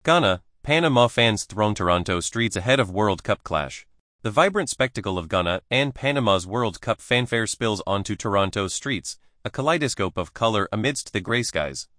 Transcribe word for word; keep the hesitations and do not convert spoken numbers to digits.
Ghana, Panama fans throng Toronto streets ahead of World Cup clash. The vibrant spectacle of Ghana and Panama's World Cup fanfare spills onto Toronto's streets, a kaleidoscope of color amidst the gray skies.